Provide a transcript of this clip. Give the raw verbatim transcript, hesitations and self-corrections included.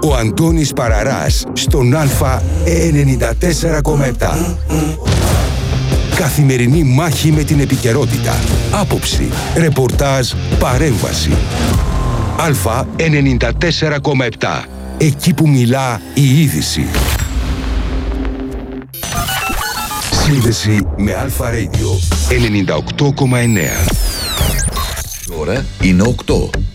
Ο Αντώνης Παραράς στον Α ενενήντα τέσσερα κόμμα επτά. Καθημερινή μάχη με την επικαιρότητα. Άποψη, ρεπορτάζ, παρέμβαση. Α ενενήντα τέσσερα κόμμα επτά. Εκεί που μιλά η είδηση. Σύνδεση με Αλφα Radio ενενήντα οκτώ κόμμα εννέα. Η ώρα είναι οκτώ.